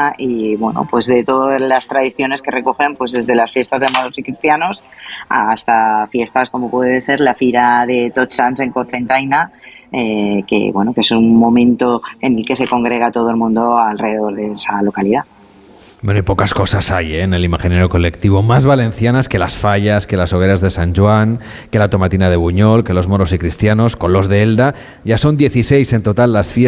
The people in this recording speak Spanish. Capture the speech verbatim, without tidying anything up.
Valenciana y bueno, pues de todas las tradiciones que recogen, pues desde las fiestas de moros y cristianos hasta fiestas como puede ser la Fira de Tots Sants en Cocentaina, eh, que bueno, que es un momento en el que se congrega todo el mundo alrededor de esa localidad. Bueno, y pocas cosas hay, ¿eh?, en el imaginario colectivo, más valencianas que las fallas, que las hogueras de San Joan, que la tomatina de Buñol, que los moros y cristianos, con los de Elda. Ya son dieciséis en total las fiestas